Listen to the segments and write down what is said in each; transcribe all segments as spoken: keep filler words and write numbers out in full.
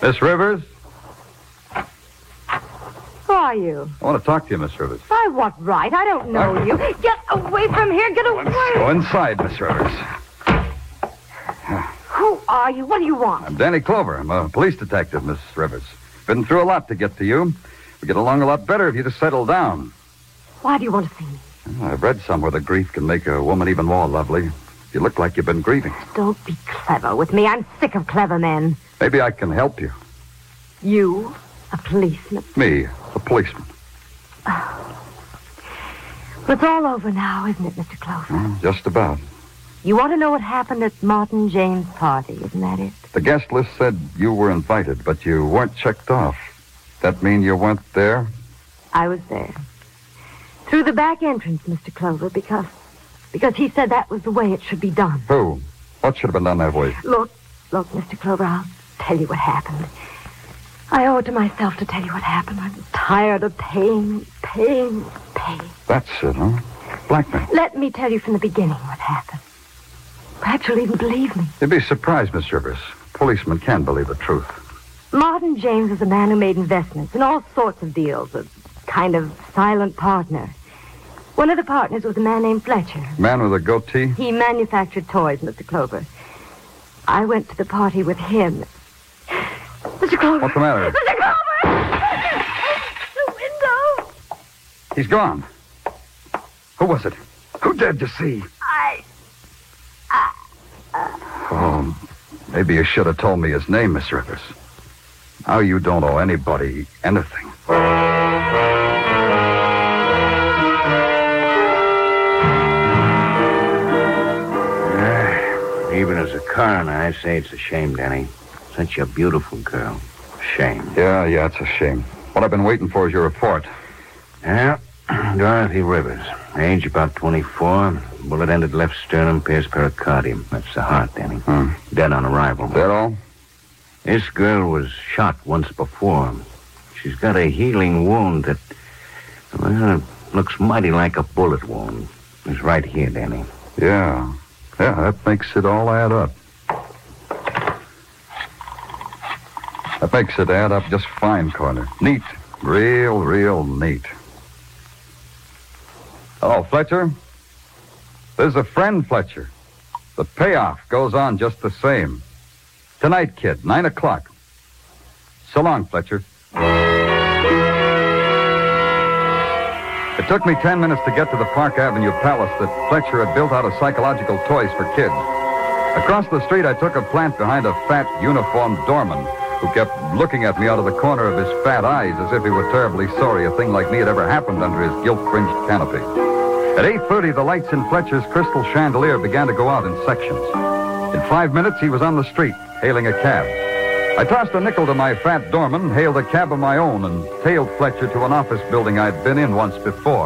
Miss Rivers? Who are you? I want to talk to you, Miss Rivers. By what right? I don't know What? you. Get away from here. Get away. Go inside, Miss Rivers. Who are you? What do you want? I'm Danny Clover. I'm a police detective, Miss Rivers. Been through a lot to get to you. We get along a lot better if you just settle down. Why do you want to see me? I've read somewhere that grief can make a woman even more lovely. You look like you've been grieving. Don't be clever with me. I'm sick of clever men. Maybe I can help you. You, a policeman. Me, a policeman. Well, it's all over now, isn't it, Mister Clover? Well, just about. You want to know what happened at Martin James' party, isn't that it? The guest list said you were invited, but you weren't checked off. That mean you weren't there? I was there. Through the back entrance, Mister Clover, because... because he said that was the way it should be done. Who? What should have been done that way? Look, look, Mister Clover, I'll tell you what happened. I owe it to myself to tell you what happened. I'm tired of paying, paying, paying. That's it, huh? Blackmail. Let me tell you from the beginning what happened. Perhaps you'll even believe me. You'd be surprised, Miss Rivers. Policemen can believe the truth. Martin James was a man who made investments in all sorts of deals, a kind of silent partner. One of the partners was a man named Fletcher. Man with a goatee? He manufactured toys, Mister Clover. I went to the party with him. Mister Clover! What's the matter? Mister Clover! The window! He's gone. Who was it? Who dared you see? I... Oh, maybe you should have told me his name, Miss Rivers. Now you don't owe anybody anything. Even as a coroner, I say it's a shame, Danny. Such a beautiful girl. Shame. Yeah, yeah, it's a shame. What I've been waiting for is your report. Yeah, Dorothy Rivers. Age about twenty-four. Bullet ended left sternum, pierced pericardium. That's the heart, Danny. Hmm. Dead on arrival. Is that all? This girl was shot once before. She's got a healing wound that, well, it looks mighty like a bullet wound. It's right here, Danny. Yeah. Yeah, that makes it all add up. That makes it add up just fine, Coroner. Neat. Real, real neat. Hello, Fletcher. This is a friend, Fletcher. The payoff goes on just the same. Tonight, kid, nine o'clock. So long, Fletcher. It took me ten minutes to get to the Park Avenue Palace that Fletcher had built out of psychological toys for kids. Across the street, I took a plant behind a fat, uniformed doorman who kept looking at me out of the corner of his fat eyes as if he were terribly sorry a thing like me had ever happened under his gilt-fringed canopy. At eight thirty, the lights in Fletcher's crystal chandelier began to go out in sections. In five minutes, he was on the street, hailing a cab. I tossed a nickel to my fat doorman, hailed a cab of my own, and tailed Fletcher to an office building I'd been in once before.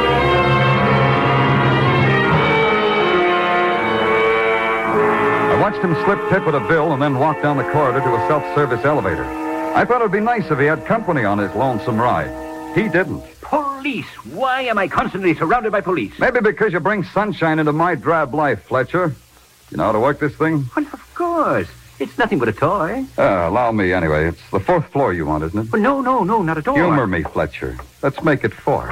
I watched him slip Tippett a bill and then walk down the corridor to a self-service elevator. I thought it would be nice if he had company on his lonesome ride. He didn't. Police! Why am I constantly surrounded by police? Maybe because you bring sunshine into my drab life, Fletcher. You know how to work this thing? Well, of course. It's nothing but a toy. Uh, allow me, anyway. It's the fourth floor you want, isn't it? Well, no, no, no, not at all. Humor me, Fletcher. Let's make it four.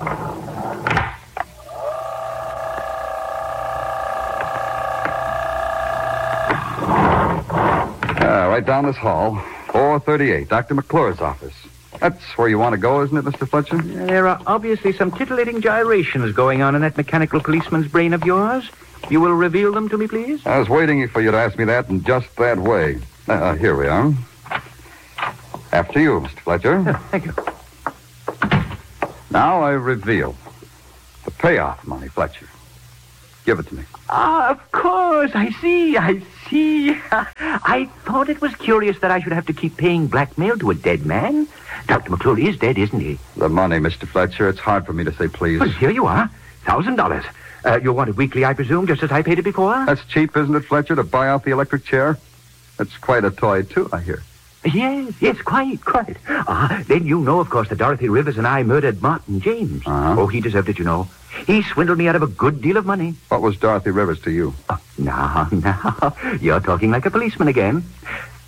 Uh, right down this hall. four thirty-eight, Doctor McClure's office. That's where you want to go, isn't it, Mister Fletcher? There are obviously some titillating gyrations going on in that mechanical policeman's brain of yours. You will reveal them to me, please? I was waiting for you to ask me that in just that way. Uh, here we are. After you, Mister Fletcher. Oh, thank you. Now I reveal the payoff money, Fletcher. Give it to me. Ah, of course. I see. I see. I thought it was curious that I should have to keep paying blackmail to a dead man. Doctor McClure is dead, isn't he? The money, Mister Fletcher. It's hard for me to say please. Well, here you are. Thousand dollars. Uh, you want it weekly, I presume, just as I paid it before? That's cheap, isn't it, Fletcher, to buy out the electric chair? It's quite a toy, too, I hear. Yes, yes, quite, quite. Ah, then you know, of course, that Dorothy Rivers and I murdered Martin James. Uh-huh. Oh, he deserved it, you know. He swindled me out of a good deal of money. What was Dorothy Rivers to you? Oh, now, now, you're talking like a policeman again.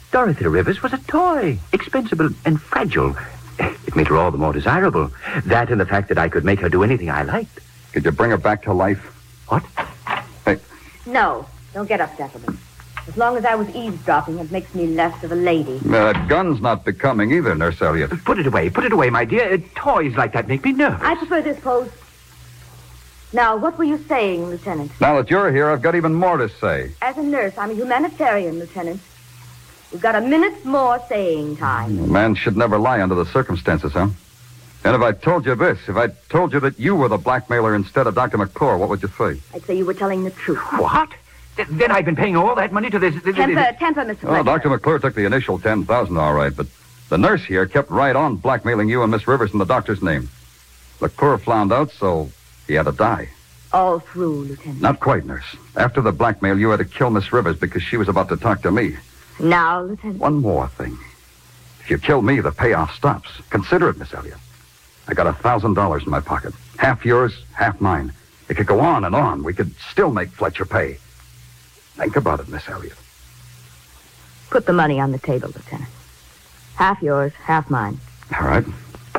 Dorothy Rivers was a toy, expensive and fragile. It made her all the more desirable. That and the fact that I could make her do anything I liked. Could you bring her back to life? What? Hey, No, don't get up, gentlemen. As long as I was eavesdropping, it makes me less of a lady. that gun's not becoming either, Nurse Elliott. Put it away, put it away, my dear. Uh, toys like that make me nervous. I prefer this pose. Now, what were you saying, Lieutenant? Now that you're here, I've got even more to say. As a nurse, I'm a humanitarian, Lieutenant. We've got a minute's more saying time. A man should never lie under the circumstances, huh? And if I told you this, if I told you that you were the blackmailer instead of Doctor McClure, what would you say? I'd say you were telling the truth. What? Th- then I've been paying all that money to this... this Temper, temper, Mister Oh, Fletcher. Doctor McClure took the initial ten thousand, all right, but the nurse here kept right on blackmailing you and Miss Rivers in the doctor's name. McClure found out, so he had to die. All through, Lieutenant. Not quite, nurse. After the blackmail, you had to kill Miss Rivers because she was about to talk to me. Now, Lieutenant. One more thing. If you kill me, the payoff stops. Consider it, Miss Elliott. I got a thousand dollars in my pocket. Half yours, half mine. It could go on and on. We could still make Fletcher pay. Think about it, Miss Elliott. Put the money on the table, Lieutenant. Half yours, half mine. All right.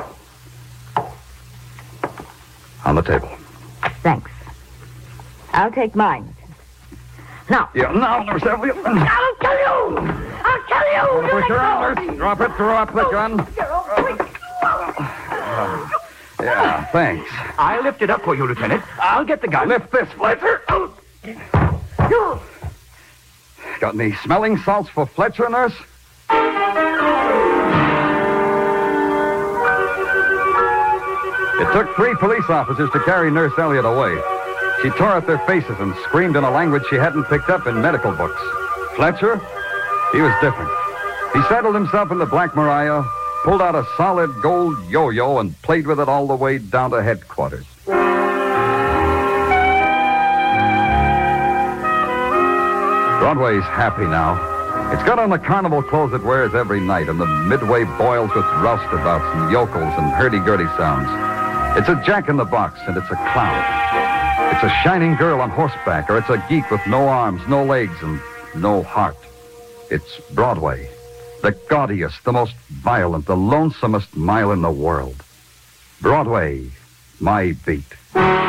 On the table. Thanks. I'll take mine, Lieutenant. Now. Yeah, now, Nurse Elliott. I'll kill you! I'll kill you! Put your arm, nurse. Drop it. Drop the gun. Yeah, thanks. I'll lift it up for you, Lieutenant. I'll get the gun. Lift this, Fletcher. Got any smelling salts for Fletcher, nurse? It took three police officers to carry Nurse Elliott away. She tore at their faces and screamed in a language she hadn't picked up in medical books. Fletcher, he was different. He settled himself in the Black Maria, pulled out a solid gold yo-yo, and played with it all the way down to headquarters. Broadway's happy now. It's got on the carnival clothes it wears every night, and the Midway boils with roustabouts and yokels and hurdy-gurdy sounds. It's a jack-in-the-box, and it's a clown. It's a shining girl on horseback, or it's a geek with no arms, no legs, and no heart. It's Broadway, the gaudiest, the most violent, the lonesomest mile in the world. Broadway, my beat.